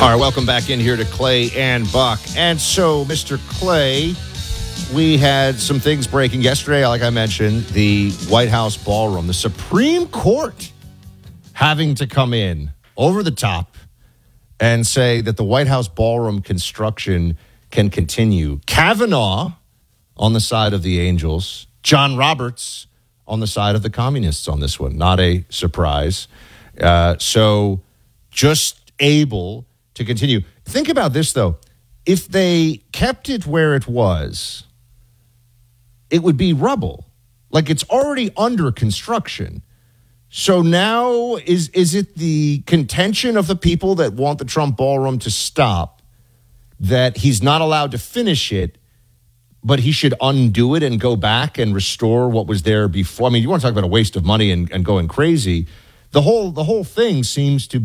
All right, welcome back in here to Clay and Buck. And so, Mr. Clay, we had some things breaking yesterday. Like I mentioned, the White House ballroom, the Supreme Court having to come in over the top and say that the White House ballroom construction can continue. Kavanaugh on the side of the Angels, John Roberts on the side of the communists on this one. Not a surprise. So just able to continue. Think about this, though. If they kept it where it was, it would be rubble. Like, it's already under construction. So now is it the contention of the people that want the Trump ballroom to stop that he's not allowed to finish it, but he should undo it and go back and restore what was there before? I mean, you want to talk about a waste of money and going crazy. The whole thing seems to